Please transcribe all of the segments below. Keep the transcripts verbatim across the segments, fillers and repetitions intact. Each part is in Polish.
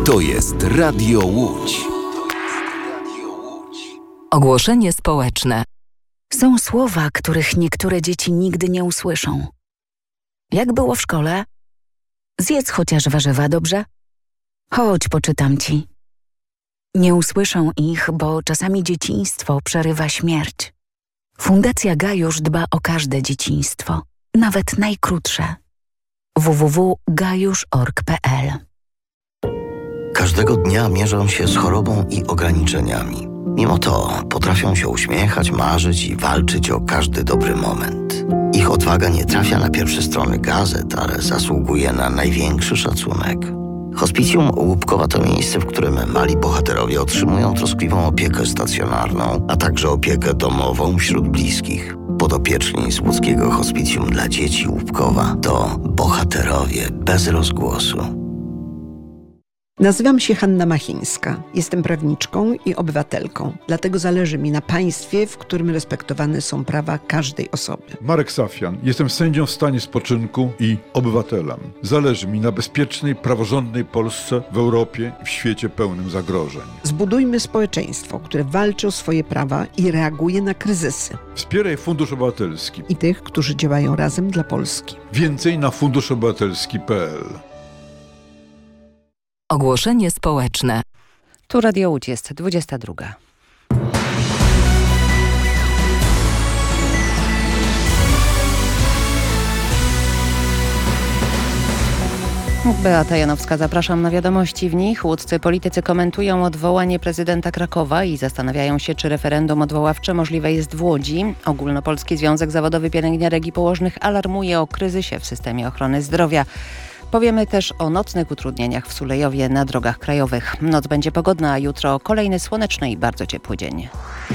To jest Radio Łódź. Ogłoszenie społeczne. Są słowa, których niektóre dzieci nigdy nie usłyszą. Jak było w szkole? Zjedz chociaż warzywa, dobrze? Chodź, poczytam ci. Nie usłyszą ich, bo czasami dzieciństwo przerywa śmierć. Fundacja Gajusz dba o każde dzieciństwo, nawet najkrótsze. w w w kropka gajusz kropka org kropka p l. Każdego dnia mierzą się z chorobą i ograniczeniami. Mimo to potrafią się uśmiechać, marzyć i walczyć o każdy dobry moment. Ich odwaga nie trafia na pierwsze strony gazet, ale zasługuje na największy szacunek. Hospicjum Łupkowa to miejsce, w którym mali bohaterowie otrzymują troskliwą opiekę stacjonarną, a także opiekę domową wśród bliskich. Podopieczni z łódzkiego Hospicjum dla Dzieci Łupkowa to bohaterowie bez rozgłosu. Nazywam się Hanna Machińska. Jestem prawniczką i obywatelką. Dlatego zależy mi na państwie, w którym respektowane są prawa każdej osoby. Marek Safian. Jestem sędzią w stanie spoczynku i obywatelem. Zależy mi na bezpiecznej, praworządnej Polsce w Europie i w świecie pełnym zagrożeń. Zbudujmy społeczeństwo, które walczy o swoje prawa i reaguje na kryzysy. Wspieraj Fundusz Obywatelski I tych, którzy działają razem dla Polski. Więcej na fundusz obywatelski kropka p l. Ogłoszenie społeczne. Tu Radio Łódź, jest dwudziesta druga. Beata Janowska, zapraszam na wiadomości. W nich łódzcy politycy komentują odwołanie prezydenta Krakowa i zastanawiają się, czy referendum odwoławcze możliwe jest w Łodzi. Ogólnopolski Związek Zawodowy Pielęgniarek i Położnych alarmuje o kryzysie w systemie ochrony zdrowia. Powiemy też o nocnych utrudnieniach w Sulejowie na drogach krajowych. Noc będzie pogodna, a jutro kolejny słoneczny i bardzo ciepły dzień.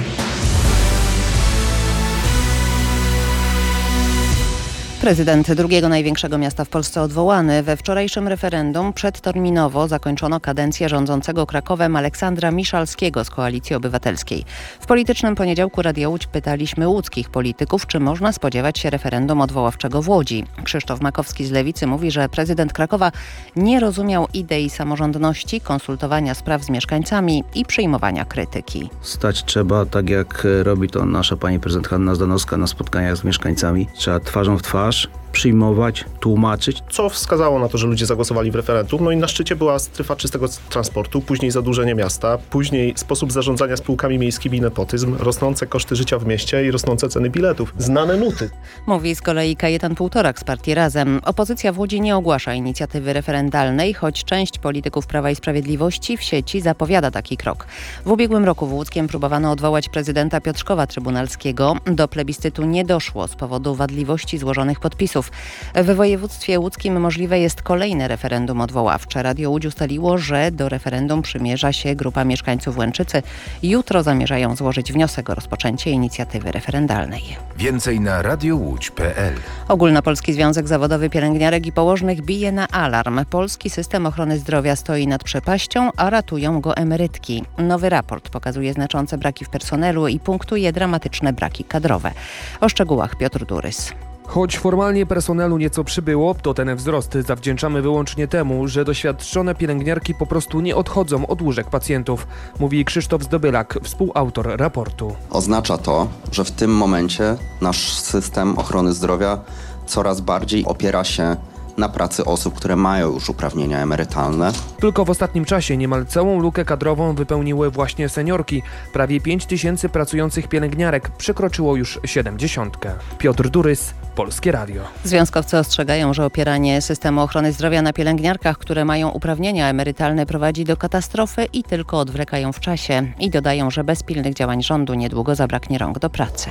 Prezydent drugiego największego miasta w Polsce odwołany. We wczorajszym referendum przedterminowo zakończono kadencję rządzącego Krakowem Aleksandra Miszalskiego z Koalicji Obywatelskiej. W politycznym poniedziałku Radia Łódź pytaliśmy łódzkich polityków, czy można spodziewać się referendum odwoławczego w Łodzi. Krzysztof Makowski z Lewicy mówi, że prezydent Krakowa nie rozumiał idei samorządności, konsultowania spraw z mieszkańcami i przyjmowania krytyki. Stać trzeba, tak jak robi to nasza pani prezydent Hanna Zdanowska na spotkaniach z mieszkańcami. Trzeba twarzą w twarz przyjmować, tłumaczyć. Co wskazało na to, że ludzie zagłosowali w referendum? No i na szczycie była strefa czystego transportu, później zadłużenie miasta, później sposób zarządzania spółkami miejskimi, nepotyzm, rosnące koszty życia w mieście i rosnące ceny biletów. Znane nuty. Mówi z kolei Kajetan Półtorak z partii Razem. Opozycja w Łodzi nie ogłasza inicjatywy referendalnej, choć część polityków Prawa i Sprawiedliwości w sieci zapowiada taki krok. W ubiegłym roku w Łódzkiem próbowano odwołać prezydenta Piotrkowa Trybunalskiego. Do plebiscytu nie doszło z powodu wadliwości złożonych podpisów. W województwie łódzkim możliwe jest kolejne referendum odwoławcze. Radio Łódź ustaliło, że do referendum przymierza się grupa mieszkańców Łęczycy. Jutro zamierzają złożyć wniosek o rozpoczęcie inicjatywy referendalnej. Więcej na radiowódź kropka p l. Ogólnopolski Związek Zawodowy Pielęgniarek i Położnych bije na alarm. Polski system ochrony zdrowia stoi nad przepaścią, a ratują go emerytki. Nowy raport pokazuje znaczące braki w personelu i punktuje dramatyczne braki kadrowe. O szczegółach Piotr Durys. Choć formalnie personelu nieco przybyło, to ten wzrost zawdzięczamy wyłącznie temu, że doświadczone pielęgniarki po prostu nie odchodzą od łóżek pacjentów, mówi Krzysztof Zdobylak, współautor raportu. Oznacza to, że w tym momencie nasz system ochrony zdrowia coraz bardziej opiera się na pracy osób, które mają już uprawnienia emerytalne. Tylko w ostatnim czasie niemal całą lukę kadrową wypełniły właśnie seniorki. Prawie pięć tysięcy pracujących pielęgniarek przekroczyło już siedemdziesiątkę. Piotr Durys, Polskie Radio. Związkowcy ostrzegają, że opieranie systemu ochrony zdrowia na pielęgniarkach, które mają uprawnienia emerytalne, prowadzi do katastrofy i tylko odwlekają w czasie. I dodają, że bez pilnych działań rządu niedługo zabraknie rąk do pracy.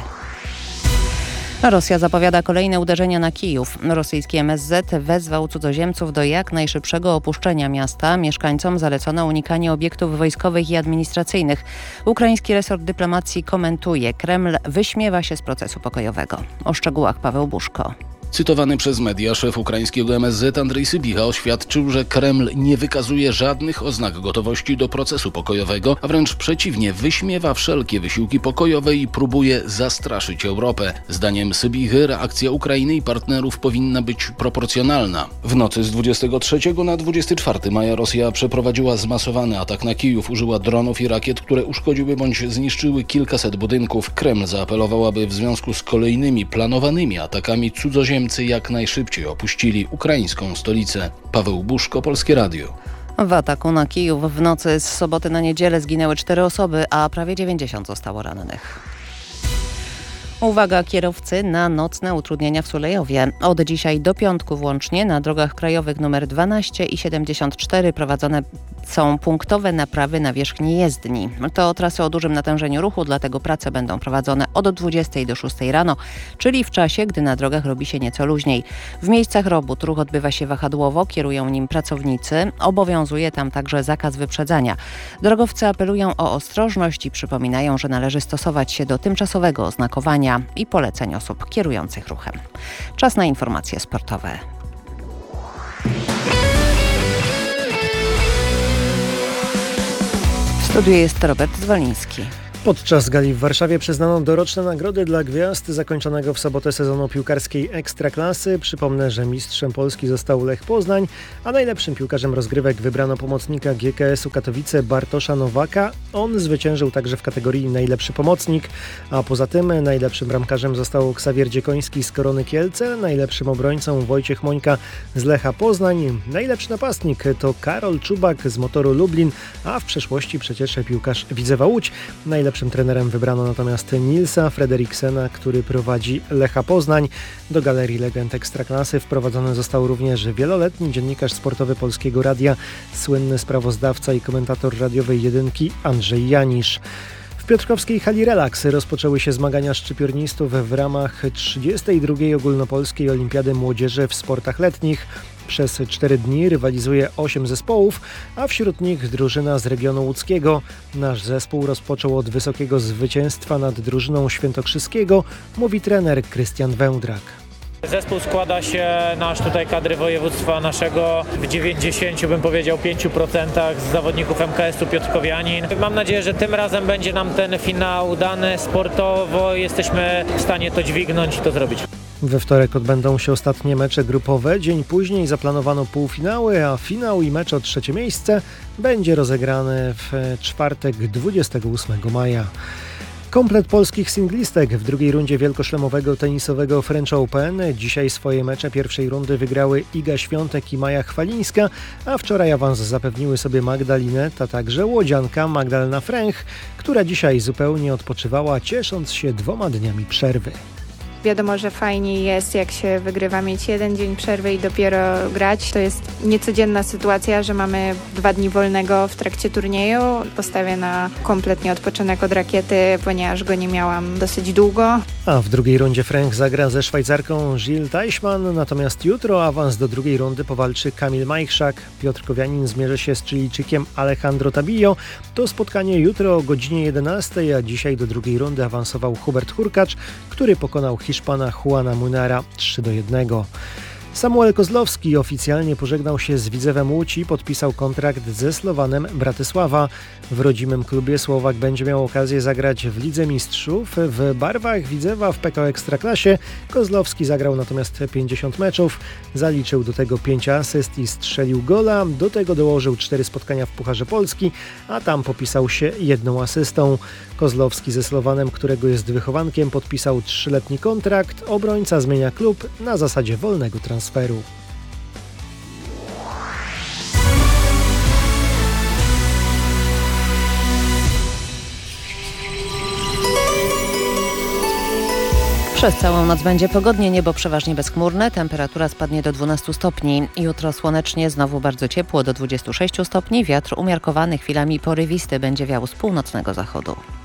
Rosja zapowiada kolejne uderzenia na Kijów. Rosyjski M S Z wezwał cudzoziemców do jak najszybszego opuszczenia miasta. Mieszkańcom zalecono unikanie obiektów wojskowych i administracyjnych. Ukraiński resort dyplomacji komentuje: Kreml wyśmiewa się z procesu pokojowego. O szczegółach Paweł Buszko. Cytowany przez media szef ukraińskiego M S Z Andrzej Sybicha oświadczył, że Kreml nie wykazuje żadnych oznak gotowości do procesu pokojowego, a wręcz przeciwnie, wyśmiewa wszelkie wysiłki pokojowe i próbuje zastraszyć Europę. Zdaniem Sybichy reakcja Ukrainy i partnerów powinna być proporcjonalna. W nocy z dwudziestego trzeciego na dwudziestego czwartego maja Rosja przeprowadziła zmasowany atak na Kijów, użyła dronów i rakiet, które uszkodziły bądź zniszczyły kilkaset budynków. Kreml zaapelował, aby w związku z kolejnymi planowanymi atakami cudzoziemcy jak najszybciej opuścili ukraińską stolicę. Paweł Buszko, Polskie Radio. W ataku na Kijów w nocy z soboty na niedzielę zginęły cztery osoby, a prawie dziewięćdziesiąt zostało rannych. Uwaga kierowcy na nocne utrudnienia w Sulejowie. Od dzisiaj do piątku włącznie na drogach krajowych nr dwanaście i siedemdziesiąt cztery prowadzone są punktowe naprawy na wierzchni jezdni. To trasy o dużym natężeniu ruchu, dlatego prace będą prowadzone od dwudziestej do szóstej rano, czyli w czasie, gdy na drogach robi się nieco luźniej. W miejscach robót ruch odbywa się wahadłowo, kierują nim pracownicy. Obowiązuje tam także zakaz wyprzedzania. Drogowcy apelują o ostrożność i przypominają, że należy stosować się do tymczasowego oznakowania i poleceń osób kierujących ruchem. Czas na informacje sportowe. W studiu jest Robert Zwoliński. Podczas gali w Warszawie przyznano doroczne nagrody dla gwiazd zakończonego w sobotę sezonu piłkarskiej Ekstraklasy. Przypomnę, że mistrzem Polski został Lech Poznań, a najlepszym piłkarzem rozgrywek wybrano pomocnika G K S u Katowice Bartosza Nowaka. On zwyciężył także w kategorii najlepszy pomocnik, a poza tym najlepszym bramkarzem został Ksawier Dziekoński z Korony Kielce, najlepszym obrońcą Wojciech Mońka z Lecha Poznań, najlepszy napastnik to Karol Czubak z Motoru Lublin, a w przeszłości przecież piłkarz Widzewa Łódź. Najlepszym trenerem wybrano natomiast Nilsa Frederiksena, który prowadzi Lecha Poznań. Do galerii legend Ekstraklasy wprowadzony został również wieloletni dziennikarz sportowy Polskiego Radia, słynny sprawozdawca i komentator radiowej jedynki Andrzej Janisz. W piotrkowskiej hali Relax rozpoczęły się zmagania szczypiornistów w ramach trzydziestej drugiej ogólnopolskiej olimpiady młodzieży w sportach letnich. Przez cztery dni rywalizuje osiem zespołów, a wśród nich drużyna z regionu łódzkiego. Nasz zespół rozpoczął od wysokiego zwycięstwa nad drużyną świętokrzyskiego, mówi trener Krystian Wędrak. Zespół składa się, nasz tutaj kadry województwa naszego w dziewięćdziesięciu, bym powiedział, pięciu procentach z zawodników M K S u Piotrkowianin. Mam nadzieję, że tym razem będzie nam ten finał dany sportowo. Jesteśmy w stanie to dźwignąć i to zrobić. We wtorek odbędą się ostatnie mecze grupowe. Dzień później zaplanowano półfinały, a finał i mecz o trzecie miejsce będzie rozegrany w czwartek dwudziestego ósmego maja. Komplet polskich singlistek w drugiej rundzie wielkoszlemowego tenisowego French Open. Dzisiaj swoje mecze pierwszej rundy wygrały Iga Świątek i Maja Chwalińska, a wczoraj awans zapewniły sobie Magda Linette, a także łodzianka Magdalena Fręch, która dzisiaj zupełnie odpoczywała, ciesząc się dwoma dniami przerwy. Wiadomo, że fajniej jest, jak się wygrywa, mieć jeden dzień przerwy i dopiero grać. To jest niecodzienna sytuacja, że mamy dwa dni wolnego w trakcie turnieju. Postawię na kompletnie odpoczynek od rakiety, ponieważ go nie miałam dosyć długo. A w drugiej rundzie Fręch zagra ze Szwajcarką Gilles Teichmann, natomiast jutro awans do drugiej rundy powalczy Kamil Majchrzak. Piotrkowianin zmierzy się z Chilijczykiem Alejandro Tabillo. To spotkanie jutro o godzinie jedenastej, a dzisiaj do drugiej rundy awansował Hubert Hurkacz, który pokonał Hiszpana Juana Munera trzy do jednego. Samuel Kozlowski oficjalnie pożegnał się z Widzewem Łódź i podpisał kontrakt ze Slowanem Bratysława. W rodzimym klubie Słowak będzie miał okazję zagrać w Lidze Mistrzów. W barwach Widzewa w P K O Ekstraklasie Kozlowski zagrał natomiast pięćdziesiąt meczów, zaliczył do tego pięć asyst i strzelił gola, do tego dołożył cztery spotkania w Pucharze Polski, a tam popisał się jedną asystą. Kozlowski ze Slowanem, którego jest wychowankiem, podpisał trzyletni kontrakt. Obrońca zmienia klub na zasadzie wolnego transferu. Przez całą noc będzie pogodnie, niebo przeważnie bezchmurne, temperatura spadnie do dwunastu stopni. Jutro słonecznie, znowu bardzo ciepło do dwudziestu sześciu stopni, wiatr umiarkowany, chwilami porywisty będzie wiał z północnego zachodu.